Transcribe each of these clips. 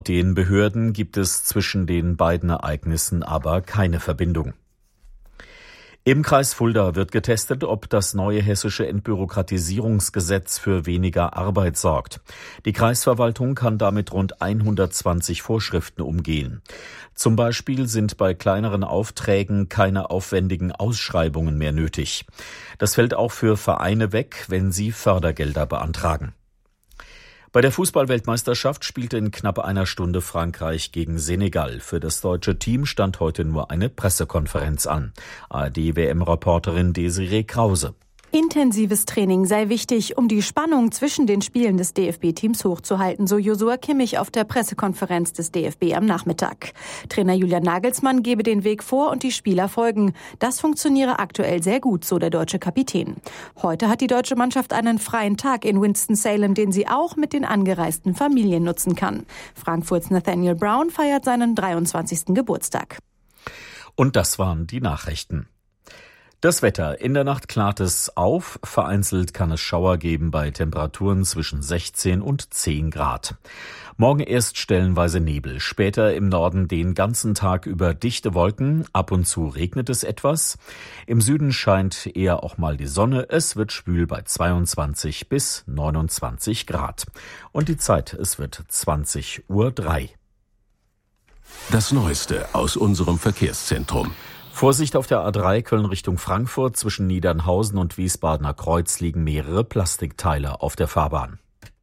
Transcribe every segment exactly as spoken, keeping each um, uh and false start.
Den Behörden gibt es zwischen den beiden Ereignissen aber keine Verbindung. Im Kreis Fulda wird getestet, ob das neue hessische Entbürokratisierungsgesetz für weniger Arbeit sorgt. Die Kreisverwaltung kann damit rund hundertzwanzig Vorschriften umgehen. Zum Beispiel sind bei kleineren Aufträgen keine aufwendigen Ausschreibungen mehr nötig. Das fällt auch für Vereine weg, wenn sie Fördergelder beantragen. Bei der Fußball-Weltmeisterschaft spielte in knapp einer Stunde Frankreich gegen Senegal. Für das deutsche Team stand heute nur eine Pressekonferenz an. A R D-W M-Reporterin Desiree Krause. Intensives Training sei wichtig, um die Spannung zwischen den Spielen des D F B-Teams hochzuhalten, so Josua Kimmich auf der Pressekonferenz des D F B am Nachmittag. Trainer Julian Nagelsmann gebe den Weg vor und die Spieler folgen. Das funktioniere aktuell sehr gut, so der deutsche Kapitän. Heute hat die deutsche Mannschaft einen freien Tag in Winston-Salem, den sie auch mit den angereisten Familien nutzen kann. Frankfurts Nathaniel Brown feiert seinen dreiundzwanzigsten Geburtstag. Und das waren die Nachrichten. Das Wetter. In der Nacht klart es auf. Vereinzelt kann es Schauer geben bei Temperaturen zwischen sechzehn und zehn Grad. Morgen erst stellenweise Nebel. Später im Norden den ganzen Tag über dichte Wolken. Ab und zu regnet es etwas. Im Süden scheint eher auch mal die Sonne. Es wird schwül bei zweiundzwanzig bis neunundzwanzig Grad. Und die Zeit, es wird zwanzig Uhr drei. Das Neueste aus unserem Verkehrszentrum. Vorsicht auf der A drei Köln Richtung Frankfurt. Zwischen Niedernhausen und Wiesbadener Kreuz liegen mehrere Plastikteile auf der Fahrbahn.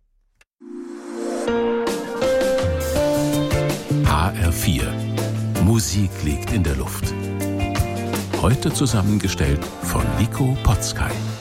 H R vier. Musik liegt in der Luft. Heute zusammengestellt von Nico Potzkay.